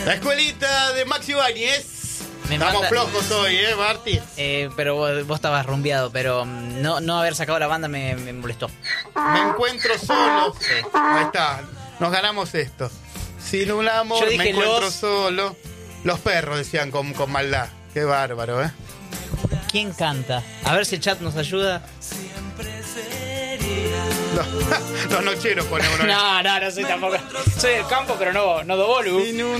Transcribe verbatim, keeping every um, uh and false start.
La escuelita de Maxi Ibáñez. Me Estamos manda- flojos hoy, ¿eh, Marty? Eh, pero vos, vos estabas rumbeado, pero mm, no, no haber sacado la banda me, me molestó. Me encuentro solo. Sí. Ahí está. Nos ganamos esto. Sin un amor, Yo me dije encuentro los- solo. Los perros decían con, con maldad. Qué bárbaro, ¿eh? ¿Quién canta? A ver si el chat nos ayuda. Los, los nocheros ponemos. No, no, no soy tampoco. Soy del campo, pero no, no do bolu. Sin un